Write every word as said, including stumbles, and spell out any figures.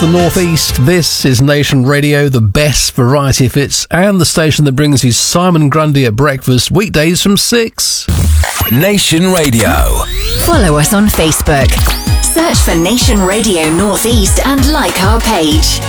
the Northeast. This is Nation Radio, the best variety of hits, and the station that brings you Simon Grundy at breakfast, weekdays from six. Nation Radio. Follow us on Facebook. Search for Nation Radio Northeast and like our page.